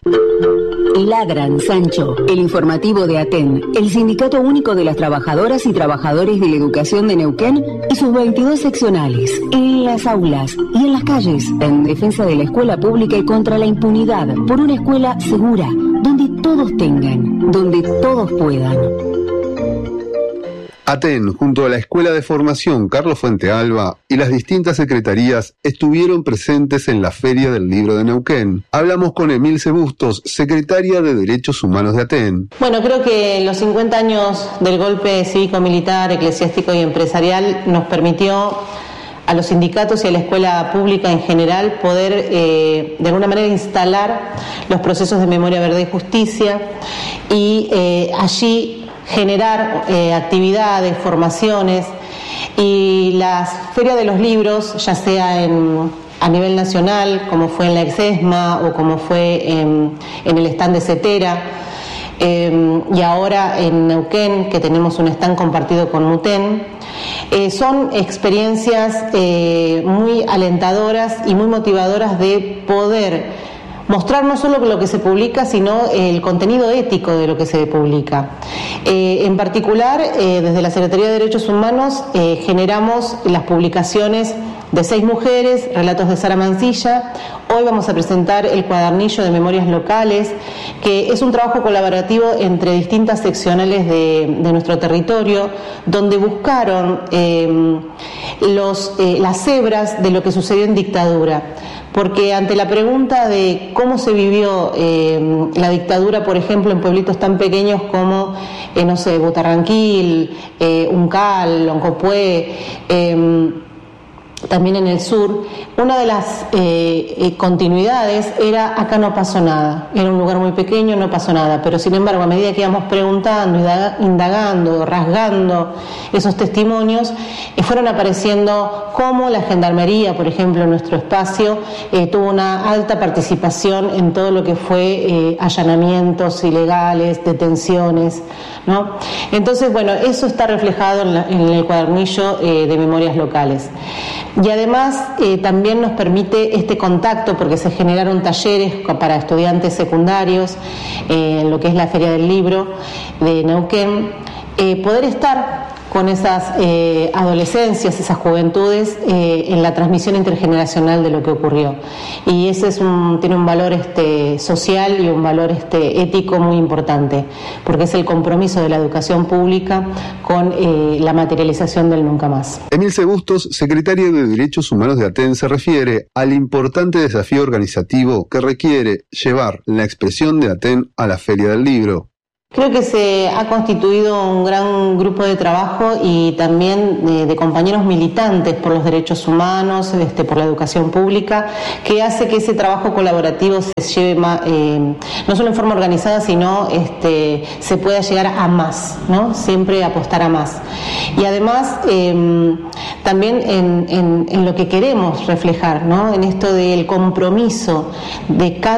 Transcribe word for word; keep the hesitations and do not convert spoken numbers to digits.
Ladran, Sancho, el informativo de Aten, el Sindicato Único de las Trabajadoras y Trabajadores de la Educación de Neuquén y sus veintidós seccionales, en las aulas y en las calles, en defensa de la escuela pública y contra la impunidad, por una escuela segura, donde todos tengan, donde todos puedan. Aten, junto a la Escuela de Formación Carlos Fuentealba y las distintas secretarías, estuvieron presentes en la Feria del Libro de Neuquén. Hablamos con Emilce Bustos, secretaria de Derechos Humanos de Aten. Bueno, creo que los cincuenta años del golpe cívico-militar, eclesiástico y empresarial nos permitió a los sindicatos y a la escuela pública en general poder eh, de alguna manera instalar los procesos de memoria, verdad y justicia y eh, allí generar eh, actividades, formaciones, y la Feria de los Libros, ya sea en, a nivel nacional, como fue en la Exesma o como fue en, en el stand de Cetera, eh, y ahora en Neuquén, que tenemos un stand compartido con Muten, eh, son experiencias eh, muy alentadoras y muy motivadoras de poder mostrar no solo lo que se publica, sino el contenido ético de lo que se publica. Eh, en particular, eh, desde la Secretaría de Derechos Humanos eh, generamos las publicaciones de Seis Mujeres, Relatos de Sara Mancilla. Hoy vamos a presentar el cuadernillo de Memorias Locales, que es un trabajo colaborativo entre distintas seccionales de, de nuestro territorio, donde buscaron eh, los, eh, las hebras de lo que sucedió en dictadura. Porque ante la pregunta de cómo se vivió eh, la dictadura, por ejemplo, en pueblitos tan pequeños como, eh, no sé, Botarranquil, eh, Uncal, Loncopué, eh, también en el sur, una de las eh, eh, continuidades era acá no pasó nada, era un lugar muy pequeño, no pasó nada, pero sin embargo a medida que íbamos preguntando, indagando, rasgando esos testimonios, eh, fueron apareciendo cómo la gendarmería, por ejemplo, en nuestro espacio, eh, tuvo una alta participación en todo lo que fue eh, allanamientos ilegales, detenciones, ¿no? Entonces, bueno, eso está reflejado en, la, en el cuadernillo eh, de Memorias Locales. Y además eh, también nos permite este contacto, porque se generaron talleres para estudiantes secundarios eh, en lo que es la Feria del Libro de Neuquén, eh, poder estar con esas eh, adolescencias, esas juventudes, eh, en la transmisión intergeneracional de lo que ocurrió. Y ese es un, tiene un valor este, social y un valor este, ético muy importante, porque es el compromiso de la educación pública con eh, la materialización del nunca más. Emilce Bustos, secretaria de Derechos Humanos de Aten, se refiere al importante desafío organizativo que requiere llevar la expresión de Aten a la Feria del Libro. Creo que se ha constituido un gran grupo de trabajo y también de, de compañeros militantes por los derechos humanos, este, por la educación pública, que hace que ese trabajo colaborativo se lleve más, eh, no solo en forma organizada, sino este, se pueda llegar a más, ¿no? Siempre apostar a más. Y además, eh, también en, en, en lo que queremos reflejar, ¿no? En esto del compromiso de cada